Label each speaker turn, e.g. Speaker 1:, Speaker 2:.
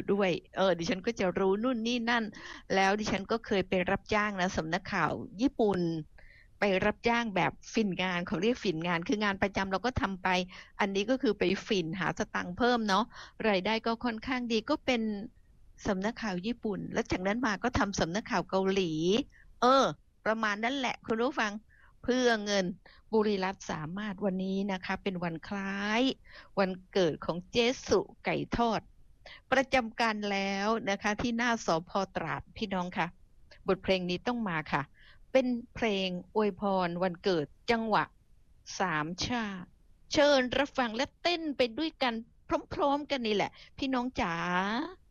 Speaker 1: ด้วยดิฉันก็จะรู้นู่นนี่นั่นแล้วดิฉันก็เคยไปรับจ้างนะสำนักข่าวญี่ปุ่นไปรับจ้างแบบฟินงานเขาเรียกฟินงานคืองานประจำเราก็ทำไปอันนี้ก็คือไปฟินหาสตังค์เพิ่มเนาะรายได้ก็ค่อนข้างดีก็เป็นสำนักข่าวญี่ปุ่นแล้วจากนั้นมาก็ทำสำนักข่าวเกาหลีเออประมาณนั้นแหละคุณผู้ฟังเพื่อเงินบุรีรัตน์สามารถวันนี้นะคะเป็นวันคล้ายวันเกิดของเจสุไก่ทอดประจำการแล้วนะคะที่หน้าสพตราดพี่น้องค่ะบทเพลงนี้ต้องมาค่ะเป็นเพลงอวยพรวันเกิดจังหวะสามชาติเชิญรับฟังและเต้นไปด้วยกันพร้อมๆกันนี่แหละพี่น้องจ๋า